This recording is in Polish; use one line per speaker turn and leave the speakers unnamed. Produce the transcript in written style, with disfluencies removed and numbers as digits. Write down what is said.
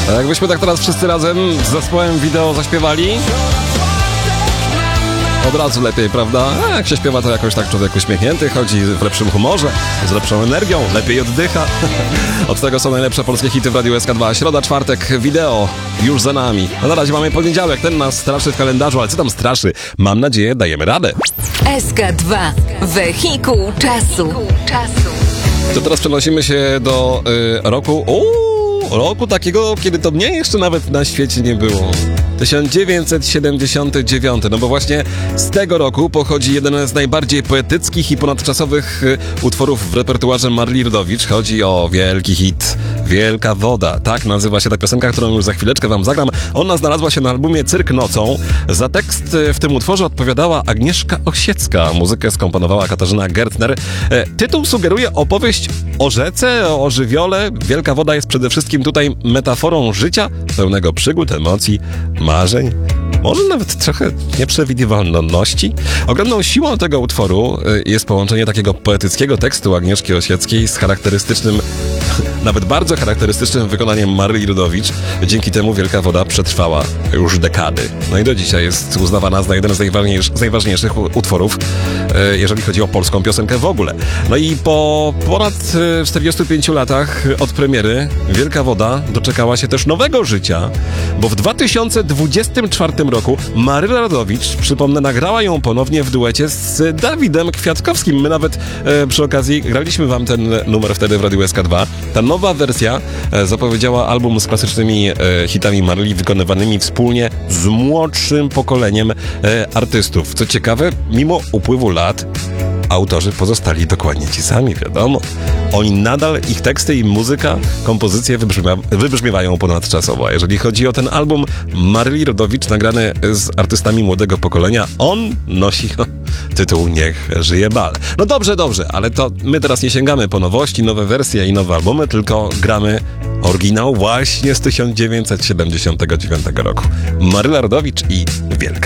A jakbyśmy tak teraz wszyscy razem z zespołem wideo zaśpiewali, od razu lepiej, prawda? A jak się śpiewa, to jakoś tak człowiek uśmiechnięty, chodzi w lepszym humorze, z lepszą energią, lepiej oddycha. Od tego są najlepsze polskie hity w Radiu SK2. Środa, czwartek, wideo już za nami. A na razie mamy poniedziałek, ten nas straszy w kalendarzu, ale co tam straszy? Mam nadzieję, dajemy radę.
SK2. Wehikuł czasu.
To teraz przenosimy się do roku takiego, kiedy to mnie jeszcze nawet na świecie nie było. 1979, no bo właśnie z tego roku pochodzi jeden z najbardziej poetyckich i ponadczasowych utworów w repertuarze Maryli Rodowicz. Chodzi o wielki hit, Wielka Woda. Tak nazywa się ta piosenka, którą już za chwileczkę wam zagram. Ona znalazła się na albumie Cyrk nocą. Za tekst w tym utworze odpowiadała Agnieszka Osiecka. Muzykę skomponowała Katarzyna Gertner. Tytuł sugeruje opowieść o rzece, o żywiole. Wielka Woda jest przede wszystkim tutaj metaforą życia, pełnego przygód, emocji, marzeń, może nawet trochę nieprzewidywalności. Ogromną siłą tego utworu jest połączenie takiego poetyckiego tekstu Agnieszki Osieckiej z charakterystycznym, nawet bardzo charakterystycznym wykonaniem Maryli Rodowicz. Dzięki temu Wielka Woda przetrwała już dekady. No i do dzisiaj jest uznawana za jeden z najważniejszych utworów, jeżeli chodzi o polską piosenkę w ogóle. No i po ponad 45 latach od premiery Wielka Woda doczekała się też nowego życia, bo w 2024 roku Maryla Rodowicz, przypomnę, nagrała ją ponownie w duecie z Dawidem Kwiatkowskim. My nawet przy okazji graliśmy wam ten numer wtedy w Radiu SK2. Ta nowa wersja zapowiedziała album z klasycznymi hitami Maryli wykonywanymi wspólnie z młodszym pokoleniem artystów. Co ciekawe, mimo upływu lat autorzy pozostali dokładnie ci sami, wiadomo. Oni nadal, ich teksty i muzyka, kompozycje wybrzmiewają ponadczasowo. A jeżeli chodzi o ten album Maryli Rodowicz nagrany z artystami młodego pokolenia, on nosi tytuł Niech żyje bal. No dobrze, ale to my teraz nie sięgamy po nowości, nowe wersje i nowe albumy, tylko gramy oryginał właśnie z 1979 roku. Maryla Rodowicz i Wielka